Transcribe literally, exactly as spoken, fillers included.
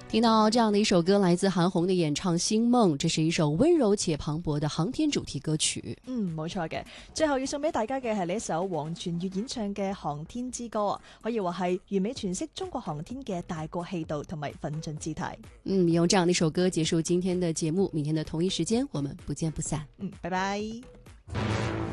听到这样的一首歌，來自韓紅的演唱《星夢》，這是一首溫柔且磅礴的航天主題歌曲。 嗯，冇錯嘅。最後要送俾大家嘅係呢一首黃泉月演唱嘅《航天之歌》，可以話係完美詮釋中國航天嘅大國氣度同埋奮進姿態。 嗯，用這樣的一首歌結束今天的節目，明天的同一時間我們不見不散。 嗯，拜拜。